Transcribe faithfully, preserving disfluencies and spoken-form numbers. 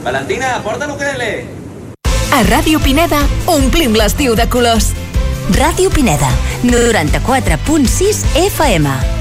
Valentina, porta l'ukelele. A Ràdio Pineda omplim l'estiu de colors. Ràdio Pineda, noranta-quatre punt sis F M.